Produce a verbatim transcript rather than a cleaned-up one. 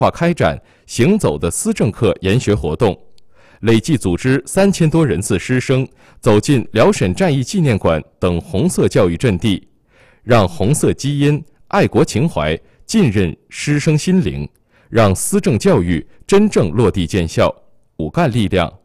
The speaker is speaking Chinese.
化开展行走的思政课研学活动，累计组织三千多人次师生走进辽沈战役纪念馆等红色教育阵地，让红色基因、爱国情怀浸润师生心灵，让思政教育真正落地见效，骨干力量